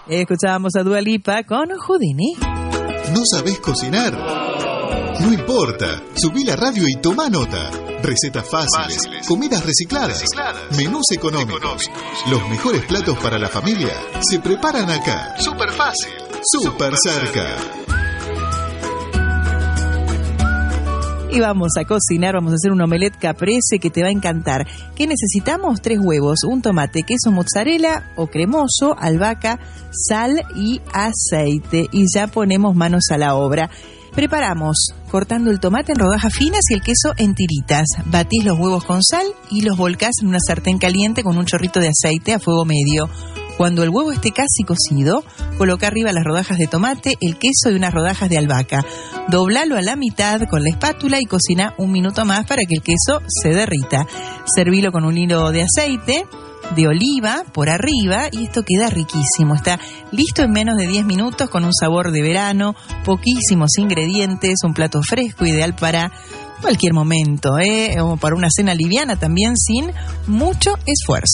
Escuchábamos a Dua Lipa con Houdini. ¿No sabés cocinar? No importa, subí la radio y tomá nota. Recetas fáciles, comidas recicladas, menús económicos. Los mejores platos para la familia se preparan acá. Súper fácil, súper cerca. Y vamos a cocinar, vamos a hacer un omelette caprese que te va a encantar. ¿Qué necesitamos? 3 huevos, un tomate, queso mozzarella o cremoso, albahaca, sal y aceite. Y ya ponemos manos a la obra. Preparamos cortando el tomate en rodajas finas y el queso en tiritas. Batís los huevos con sal y los volcás en una sartén caliente con un chorrito de aceite a fuego medio. Cuando el huevo esté casi cocido, coloca arriba las rodajas de tomate, el queso y unas rodajas de albahaca. Doblalo a la mitad con la espátula y cocina 1 minuto más para que el queso se derrita. Servilo con un hilo de aceite de oliva por arriba y esto queda riquísimo. Está listo en menos de 10 minutos con un sabor de verano, poquísimos ingredientes, un plato fresco ideal para cualquier momento, o para una cena liviana también sin mucho esfuerzo.